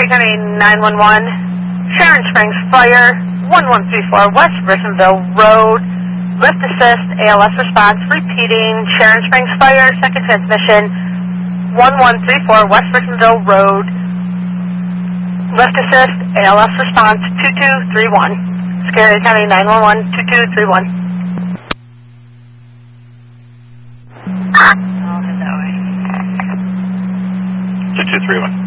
Scary County 911, Sharon Springs Fire, 1134 West Brissonville Road, lift assist, ALS response, repeating, Sharon Springs Fire, second transmission, 1134 West Brissonville Road, lift assist, ALS response, 2231. Scary County 911, 2231. I'll head that way. 2231.